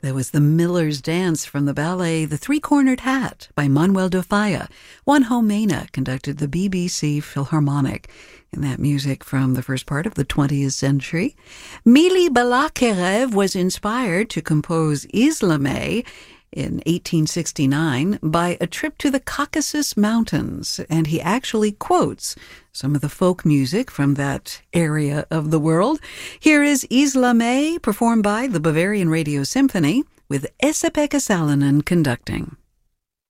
There was The Miller's Dance from the ballet The Three-Cornered Hat by Manuel de Falla. Juan Jomena conducted the BBC Philharmonic. And that music from the first part of the 20th century. Mili Balakirev was inspired to compose Isla May in 1869 by a trip to the Caucasus Mountains, and he actually quotes some of the folk music from that area of the world. Here is Isla May, performed by the Bavarian Radio Symphony, with Esa-Pekka Salonen conducting.